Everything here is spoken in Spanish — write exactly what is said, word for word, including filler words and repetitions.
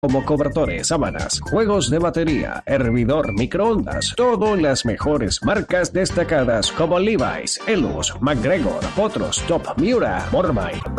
como cobertores, sábanas, juegos de batería, hervidor, microondas, todo en las mejores marcas destacadas como Levi's, Elus, McGregor, Potros, Top, Miura, Mormai,